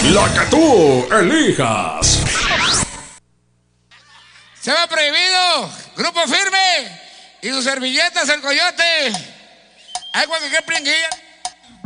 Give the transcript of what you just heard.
La que tú elijas. Se va prohibido. Grupo Firme. Y sus servilletas, el coyote. Agua que qué pringuilla.